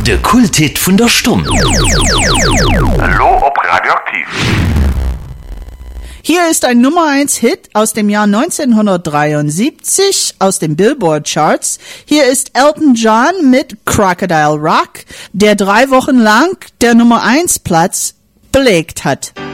Der Kulthit von der Stunde. Hallo ob Radioaktiv. Hier ist ein Nummer 1 Hit aus dem Jahr 1973 aus den Billboard Charts. Hier ist Elton John mit Crocodile Rock, der 3 Wochen lang der Nummer 1 Platz belegt hat.